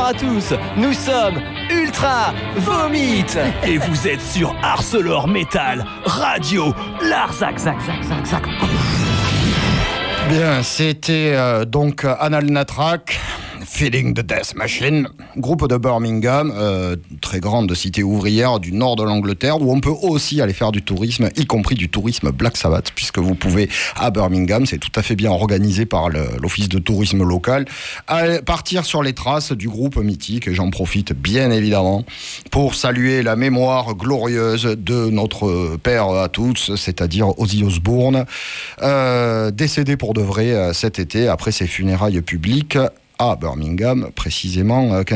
bonsoir à tous. Nous sommes Ultra Vomit et vous êtes sur ArcelorMittal Radio. Larzac, zac, zac, zac, zac. Bien, c'était donc Anal Natrak, Feeling the Death Machine, groupe de Birmingham, très grande cité ouvrière du nord de l'Angleterre, où on peut aussi aller faire du tourisme, y compris du tourisme Black Sabbath, puisque vous pouvez à Birmingham, c'est tout à fait bien organisé par l'office de tourisme local, partir sur les traces du groupe mythique. Et j'en profite bien évidemment pour saluer la mémoire glorieuse de notre père à tous, c'est-à-dire Ozzy Osbourne, décédé pour de vrai cet été après ses funérailles publiques à Birmingham, précisément